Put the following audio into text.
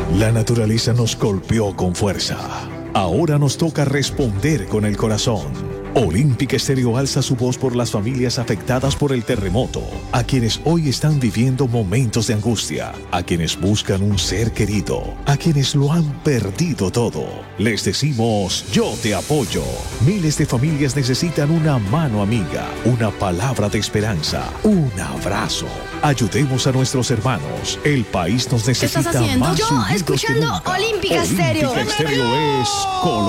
La naturaleza nos golpeó con fuerza. Ahora nos toca responder con el corazón. Olímpica Estéreo alza su voz por las familias afectadas por el terremoto, a quienes hoy están viviendo momentos de angustia, a quienes buscan un ser querido, a quienes lo han perdido todo. Les decimos, yo te apoyo. Miles de familias necesitan una mano amiga, una palabra de esperanza, un abrazo. Ayudemos a nuestros hermanos. El país nos necesita ¿Qué estás haciendo? más Yo, unidos que escuchando nunca. Olímpica Estéreo. Olímpica Estéreo es Colombia.